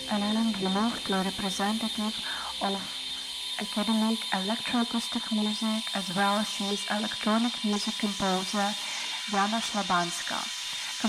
Ellen Guillaume, the representative of academic electroacoustic music, as well she is electronic music composer Jana Slabanska.